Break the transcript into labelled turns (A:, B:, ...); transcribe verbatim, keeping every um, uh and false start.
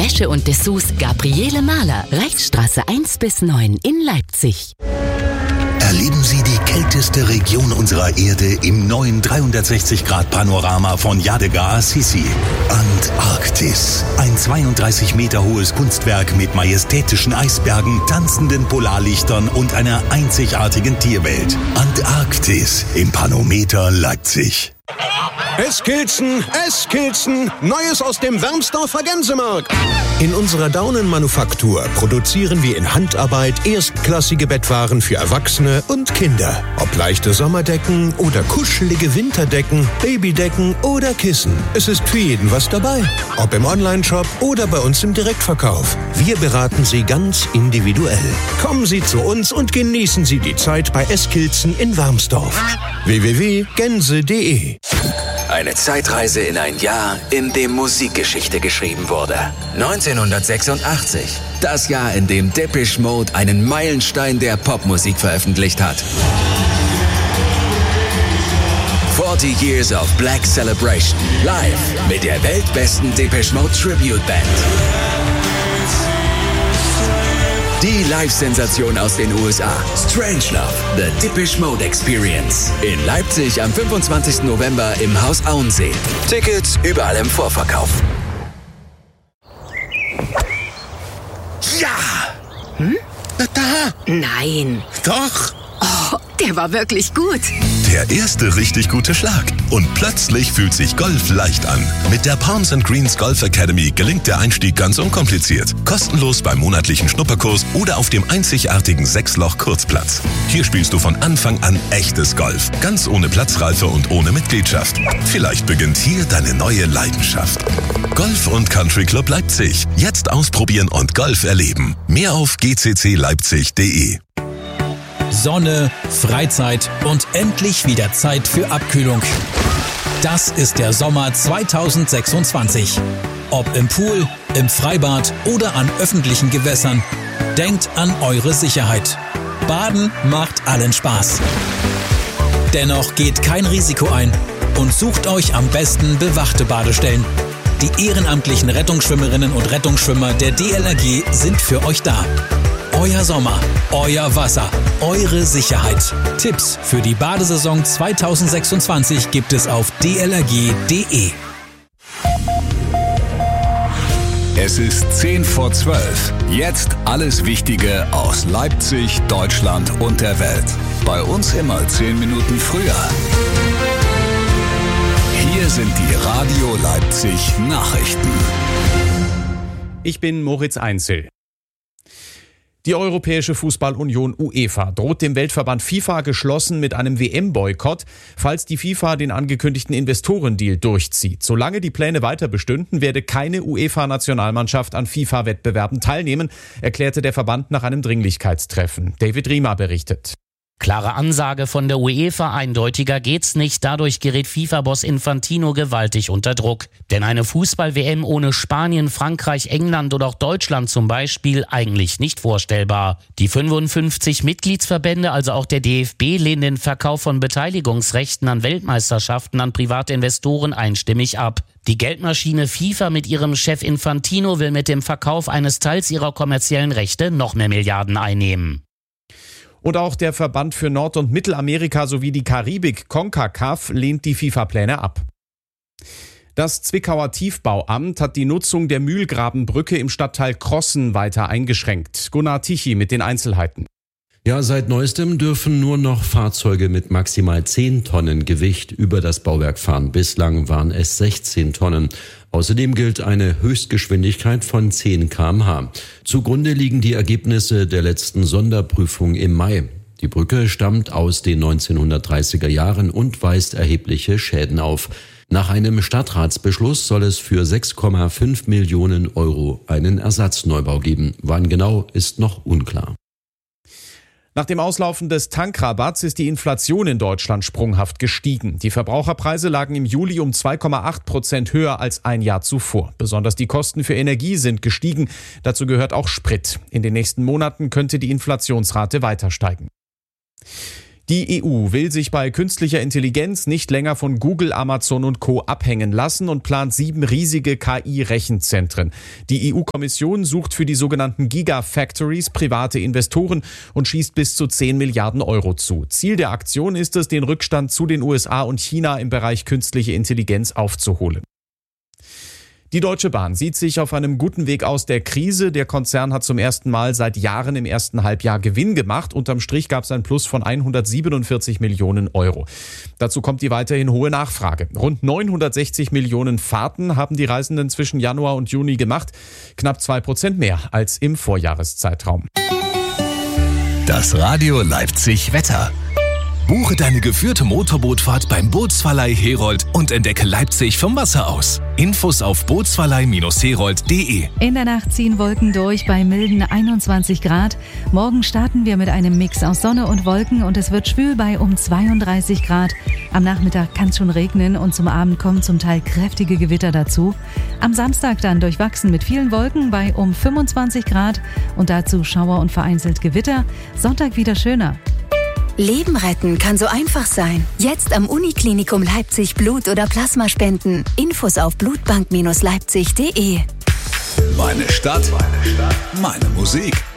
A: Wäsche und Dessous Gabriele Mahler, Reichsstraße eins bis neun in Leipzig.
B: Erleben Sie die kälteste Region unserer Erde im neuen dreihundertsechzig Grad Panorama von Yadigar Assisi. Antarktis. Ein zweiunddreißig Meter hohes Kunstwerk mit majestätischen Eisbergen, tanzenden Polarlichtern und einer einzigartigen Tierwelt. Antarktis im Panometer Leipzig.
C: Eskilzen, Eskilzen, Neues aus dem Wermsdorfer Gänsemarkt. In unserer Daunenmanufaktur produzieren wir in Handarbeit erstklassige Bettwaren für Erwachsene und Kinder. Ob leichte Sommerdecken oder kuschelige Winterdecken, Babydecken oder Kissen. Es ist für jeden was dabei. Ob im Onlineshop oder bei uns im Direktverkauf. Wir beraten Sie ganz individuell. Kommen Sie zu uns und genießen Sie die Zeit bei Eskilzen in Wermsdorf. w w w punkt gänse punkt de
D: Eine Zeitreise in ein Jahr, in dem Musikgeschichte geschrieben wurde. neunzehnhundertsechsundachtzig. Das Jahr, in dem Depeche Mode einen Meilenstein der Popmusik veröffentlicht hat. forty Years of Black Celebration. Live mit der weltbesten Depeche Mode Tribute Band. Die Live-Sensation aus den U S A. Strangelove, The Depeche Mode Experience. In Leipzig am fünfundzwanzigsten November im Haus Auensee. Tickets überall im Vorverkauf.
E: Ja! Hm? Da, da!
A: Nein.
E: Doch!
A: Oh, der war wirklich gut.
B: Der erste richtig gute Schlag. Und plötzlich fühlt sich Golf leicht an. Mit der Palms and Greens Golf Academy gelingt der Einstieg ganz unkompliziert. Kostenlos beim monatlichen Schnupperkurs oder auf dem einzigartigen Sechsloch-Kurzplatz. Hier spielst du von Anfang an echtes Golf. Ganz ohne Platzreife und ohne Mitgliedschaft. Vielleicht beginnt hier deine neue Leidenschaft. Golf und Country Club Leipzig. Jetzt ausprobieren und Golf erleben. Mehr auf g c c leipzig punkt de.
F: Sonne, Freizeit und endlich wieder Zeit für Abkühlung. Das ist der Sommer zweitausendsechsundzwanzig. Ob im Pool, im Freibad oder an öffentlichen Gewässern, denkt an eure Sicherheit. Baden macht allen Spaß. Dennoch geht kein Risiko ein und sucht euch am besten bewachte Badestellen. Die ehrenamtlichen Rettungsschwimmerinnen und Rettungsschwimmer der D L R G sind für euch da. Euer Sommer, euer Wasser, eure Sicherheit. Tipps für die Badesaison zweitausendsechsundzwanzig gibt es auf d l r g punkt de.
G: Es ist zehn vor zwölf. Jetzt alles Wichtige aus Leipzig, Deutschland und der Welt. Bei uns immer zehn Minuten früher. Hier sind die Radio Leipzig Nachrichten.
H: Ich bin Moritz Einzel. Die Europäische Fußballunion UEFA droht dem Weltverband FIFA geschlossen mit einem W M-Boykott, falls die FIFA den angekündigten Investorendeal durchzieht. Solange die Pläne weiter bestünden, werde keine UEFA-Nationalmannschaft an FIFA-Wettbewerben teilnehmen, erklärte der Verband nach einem Dringlichkeitstreffen. David Riemer berichtet.
I: Klare Ansage von der UEFA, eindeutiger geht's nicht. Dadurch gerät FIFA-Boss Infantino gewaltig unter Druck. Denn eine Fußball-W M ohne Spanien, Frankreich, England oder auch Deutschland zum Beispiel eigentlich nicht vorstellbar. Die fünfundfünfzig Mitgliedsverbände, also auch der D F B, lehnen den Verkauf von Beteiligungsrechten an Weltmeisterschaften an private Investoren einstimmig ab. Die Geldmaschine FIFA mit ihrem Chef Infantino will mit dem Verkauf eines Teils ihrer kommerziellen Rechte noch mehr Milliarden einnehmen.
H: Und auch der Verband für Nord- und Mittelamerika sowie die Karibik, CONCACAF, lehnt die FIFA-Pläne ab. Das Zwickauer Tiefbauamt hat die Nutzung der Mühlgrabenbrücke im Stadtteil Crossen weiter eingeschränkt. Gunnar Tichy mit den Einzelheiten.
J: Ja, seit neuestem dürfen nur noch Fahrzeuge mit maximal zehn Tonnen Gewicht über das Bauwerk fahren. Bislang waren es sechzehn Tonnen. Außerdem gilt eine Höchstgeschwindigkeit von zehn Kilometer pro Stunde. Zugrunde liegen die Ergebnisse der letzten Sonderprüfung im Mai. Die Brücke stammt aus den neunzehnhundertdreißiger Jahren und weist erhebliche Schäden auf. Nach einem Stadtratsbeschluss soll es für sechs Komma fünf Millionen Euro einen Ersatzneubau geben. Wann genau, ist noch unklar.
H: Nach dem Auslaufen des Tankrabatts ist die Inflation in Deutschland sprunghaft gestiegen. Die Verbraucherpreise lagen im Juli um zwei Komma acht Prozent höher als ein Jahr zuvor. Besonders die Kosten für Energie sind gestiegen. Dazu gehört auch Sprit. In den nächsten Monaten könnte die Inflationsrate weiter steigen. Die E U will sich bei künstlicher Intelligenz nicht länger von Google, Amazon und Co. abhängen lassen und plant sieben riesige K I-Rechenzentren. Die E U-Kommission sucht für die sogenannten Gigafactories private Investoren und schießt bis zu zehn Milliarden Euro zu. Ziel der Aktion ist es, den Rückstand zu den U S A und China im Bereich künstliche Intelligenz aufzuholen. Die Deutsche Bahn sieht sich auf einem guten Weg aus der Krise. Der Konzern hat zum ersten Mal seit Jahren im ersten Halbjahr Gewinn gemacht. Unterm Strich gab es ein Plus von hundertsiebenundvierzig Millionen Euro. Dazu kommt die weiterhin hohe Nachfrage. Rund neunhundertsechzig Millionen Fahrten haben die Reisenden zwischen Januar und Juni gemacht. Knapp zwei Prozent mehr als im Vorjahreszeitraum.
B: Das Radio Leipzig Wetter. Buche deine geführte Motorbootfahrt beim Bootsverleih Herold und entdecke Leipzig vom Wasser aus. Infos auf bootsverleih Herold punkt de.
K: In der Nacht ziehen Wolken durch bei milden einundzwanzig Grad. Morgen starten wir mit einem Mix aus Sonne und Wolken und es wird schwül bei um zweiunddreißig Grad. Am Nachmittag kann es schon regnen und zum Abend kommen zum Teil kräftige Gewitter dazu. Am Samstag dann durchwachsen mit vielen Wolken bei um fünfundzwanzig Grad und dazu Schauer und vereinzelt Gewitter. Sonntag wieder schöner.
L: Leben retten kann so einfach sein. Jetzt am Uniklinikum Leipzig Blut oder Plasma spenden. Infos auf blutbank Leipzig punkt de.
G: Meine Stadt, meine Stadt, meine Musik.